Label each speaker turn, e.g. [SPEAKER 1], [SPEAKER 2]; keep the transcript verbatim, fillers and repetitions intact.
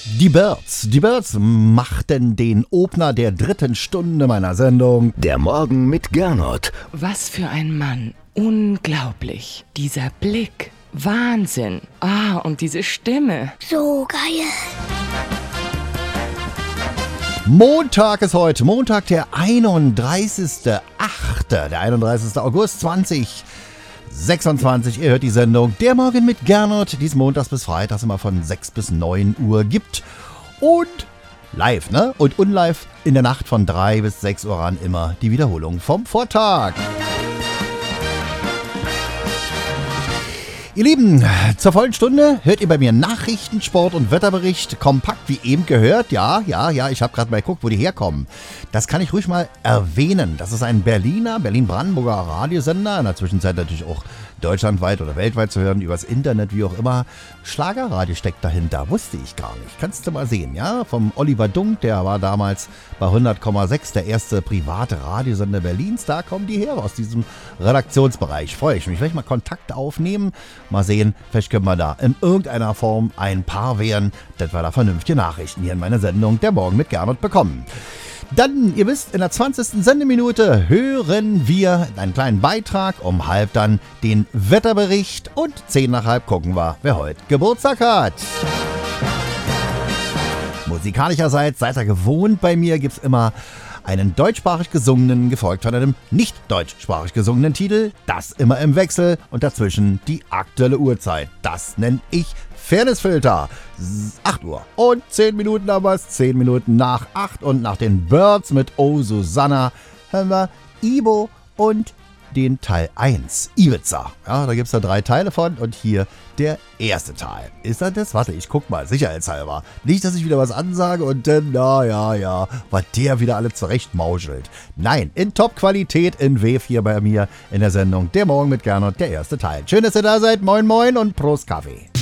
[SPEAKER 1] Die Birds, die Birds machten den Opener der dritten Stunde meiner Sendung.
[SPEAKER 2] Der Morgen mit Gernot.
[SPEAKER 3] Was für ein Mann. Unglaublich. Dieser Blick. Wahnsinn. Ah, und diese Stimme.
[SPEAKER 4] So geil.
[SPEAKER 1] Montag ist heute, Montag der einunddreißigster achte Der einunddreißigste August zweitausendsechsundzwanzig. Ihr hört die Sendung Der Morgen mit Gernot, die es montags bis freitags immer von sechs bis neun Uhr gibt. Und live, ne? Und unlive in der Nacht von drei bis sechs Uhr an immer die Wiederholung vom Vortag. Ihr Lieben, zur vollen Stunde hört ihr bei mir Nachrichten, Sport und Wetterbericht kompakt wie eben gehört. Ja, ja, ja, ich habe gerade mal geguckt, wo die herkommen. Das kann ich ruhig mal erwähnen. Das ist ein Berliner, Berlin-Brandenburger Radiosender. In der Zwischenzeit natürlich auch deutschlandweit oder weltweit zu hören, übers Internet, wie auch immer. Schlagerradio steckt dahinter, wusste ich gar nicht. Kannst du mal sehen, ja? Vom Oliver Dunk, der war damals bei hundert Komma sechs, der erste private Radiosender Berlins. Da kommen die her aus diesem Redaktionsbereich. Freue ich mich. Vielleicht mal Kontakt aufnehmen. Mal sehen, vielleicht können wir da in irgendeiner Form ein Paar werden, dass wir da vernünftige Nachrichten hier in meiner Sendung Der Morgen mit Gernot bekommen. Dann, ihr wisst, in der zwanzigsten Sendeminute hören wir einen kleinen Beitrag, um halb dann den Wetterbericht und zehn nach halb gucken wir, wer heute Geburtstag hat. Musikalischerseits, seid ihr gewohnt, bei mir gibt es immer einen deutschsprachig gesungenen, gefolgt von einem nicht deutschsprachig gesungenen Titel. Das immer im Wechsel und dazwischen die aktuelle Uhrzeit. Das nenne ich Fairnessfilter. acht Uhr und zehn Minuten haben wir es. zehn Minuten nach acht und nach den Birds mit Oh Susanna hören wir Ibo und den Teil eins, Ibiza. Ja, da gibt es da drei Teile von und hier der erste Teil. Ist das das? Warte, ich guck mal, sicherheitshalber. Nicht, dass ich wieder was ansage und dann, na ja, ja, was der wieder alle zurecht mauschelt. Nein, in Top-Qualität in W vier bei mir in der Sendung Der Morgen mit Gernot, der erste Teil. Schön, dass ihr da seid. Moin, moin und Prost Kaffee.